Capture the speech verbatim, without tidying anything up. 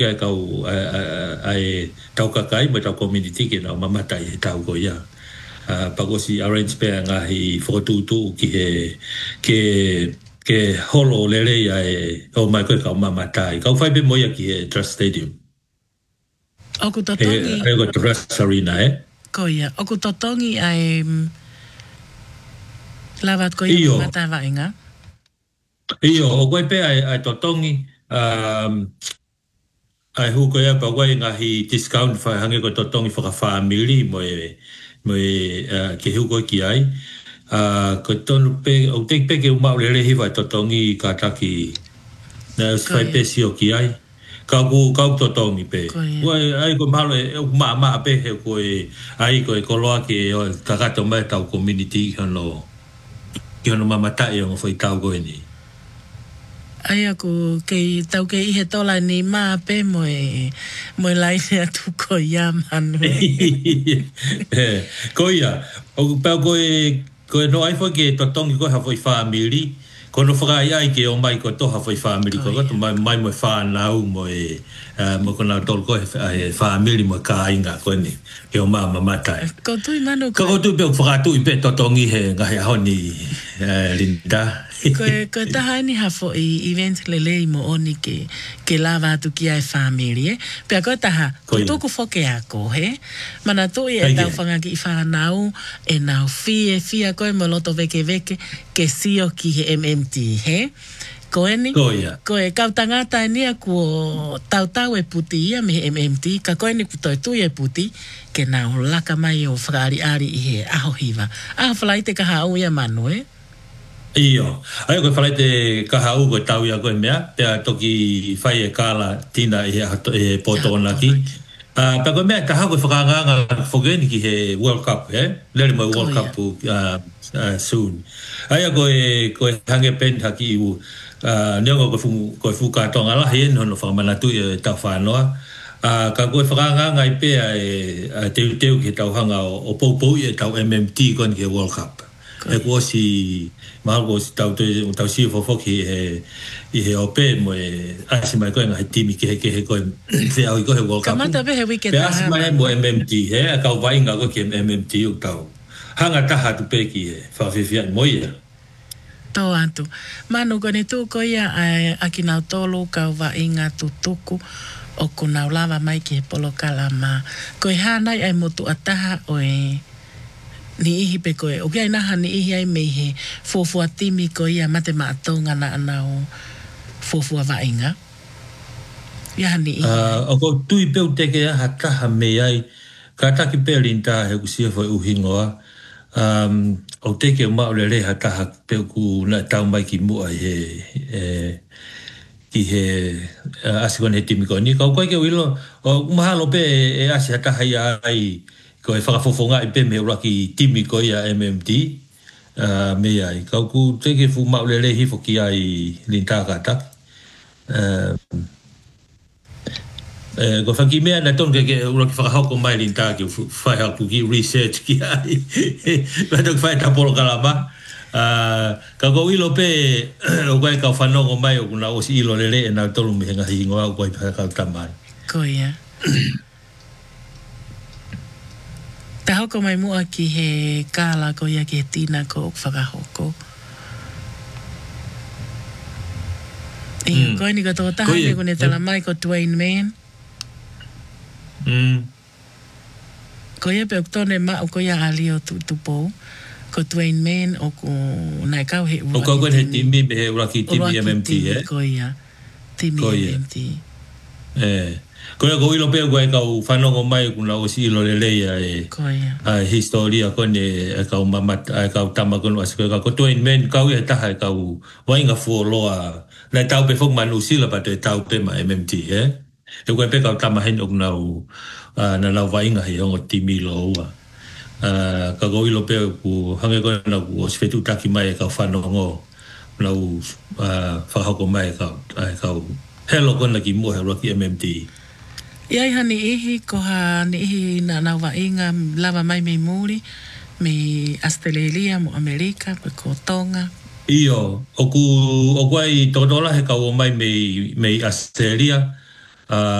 ke kau ai tau kakai mo tau community ke na mamata i tau ko ia pa ko si arrange pe nga hi foto tu ki he ke ke holo lele ia e o mai ko ka mamata i kau fai be mo ia ki he Trust Stadium o ku totongi ai ko Trust Arena eh ko ia o ku totongi ai lavat ko ia mamata va inga iyo o koe pe ai ai totongi um ai hu ko ia pa wai nga hi discount fa hange ko totongi fa family mo e mo e ke hu ko ki ai a ko ton pe o te pe ke uma le le hi va totongi ka taki na fai pe si o ki ai ka ku ka totongi pe wai ai ko malo e ma ma pe he ko ai ko ko lo ki o ta ka to mai ta community hono ki hono mama ta e o foi ta go ni ai aku ke tau ke ihe tola ni ma pe mo e mo lai ne atu ko ia manu ko ia o pe ko e ko no ai foi ke totongi ko ha foi family ko no fra ia ke o mai ko to ha foi family ko ko mai mai mo fa na u mo e mo ko na tol ko e family mo ka inga ko ni ke o mama mata ko tu manu ko tu pe fra tu pe totongi he nga ha ni linda ko ko taha ni ha fo i event lele mo oni ke ke lava tu ki ai family eh pe ko taha ko tu ko fo ke ako he mana tu e tau fanga ki fa nau e nau fi e fi ko mo loto veke veke ke si o ki he M M T he ko eni ko e kau tangata ni ko tau tau e puti ia me M M T ka ko eni ku to tu e puti ke nau laka mai o frari ari he aho hiva a flaite ka ha u ia manu eh iyo ai ko fai te ka hau ko tau ia ko mea pe toki fai e kala tina e e potona ki a pe ko mea ka hau ko whakanga nga fogeni ki he World Cup eh le mo World Cup uh, uh, soon ai ko e ko hange pen haki u uh, neo ko fu ko fu ka tonga la he no no fa mana tu e ta fa no a ka ko whakanga nga i pe e te te ki tau hanga o po po e tau M M T kon ki World Cup e ko si Margo tau te tau si fo fo ki he i he ope mo e asi mai ko nga timi ki he ki he ko se au ko he World Cup. Kamata be he weekend. Asi mai mo M M T he a ka vai nga ko ki M M T u tau. Hanga taha tu pe ki he fa fi fi mo ia. To atu. Manu ko ni tu ko ia a ki na tolo ka va inga tu tuku o ku na lava mai ki he polo kalama. Ko hana ai mo tu ataha o e ni ihi pe koe. O kia inaha ni ihi ai meihe fofua timi ko ia mate maatonga na anao fofua vainga. Ia ni ihi. Uh, o ko tui peu teke aha taha me ai ka taki pe rinta he kusia fo uhingoa. Um, o teke o mao le reha taha peu ku na tau mai ki mua he e, ki he uh, asikon he timi ko. Ni kau koe ke wilo o mahalo pe e, e asi hataha ia ai ko e whakafofonga i pe me ura ki timi ko ia M M T uh, me ai. Kau ku teke fu mau le lehi fo ki ai lintaka tak. Uh, uh, ko whaki mea na ton ke ura ki whakahauko mai lintaka ki whai haku ki research ki ai. Patok whai taporo kalama. Uh, ka ko ilo pe o koe kau whanongo mai o kuna osi ilo lele e na tolu me henga hingoa o koe whakau tamai. Ko ia. Ta hoko mai mua ki he kāla ko ia ki he tina ko o whakahoko. I mm. koe ni ka tō taha ke kone tala mai ko Dwayne Man. Mm. Ko ia pe o tōne ma o ko ia alio tu tupo. Ko Dwayne Man o ko nai kau he uraki timi. O kau koe he timi be he uraki timi M M T eh? Ko ia. Timi M M T. Eh. Koe ko ilo pe koe kau whanongo mai kuna o si ilo le leia e a historia kone e kau mamat e kau tamakono asi koe kau Dwayne Man kau e taha e kau wainga fuoloa na tau pe fok manu sila pato e tau pe ma M M T eh e koe pe kau tamahen ok nau na nau wainga he ongo timi lo ua ka ko ilo pe ku hange koe na ku o sifetu taki mai e kau whanongo nau whakahoko mai e kau helo kona ki mua he roki M M T. Iai hani ihi ko ha ni ihi na nawa inga lava mai me muri me Australia mo Amerika pe ko Tonga. Iyo, oku o kwai totola he ka o mai me me Australia. Uh,